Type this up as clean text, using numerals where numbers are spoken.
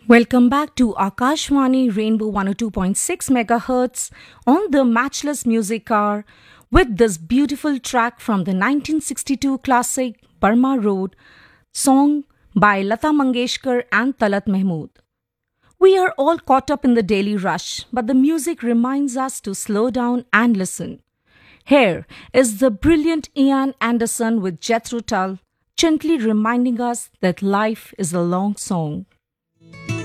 Welcome back to Akashwani Rainbow 102.6 MHz on the Matchless Music Hour with this beautiful track from the 1962 classic Burma Road song by Lata Mangeshkar and Talat Mahmood. We are all caught up in the daily rush, but the music reminds us to slow down and listen. Here is the brilliant Ian Anderson with Jethro Tull, gently reminding us that life is a long song.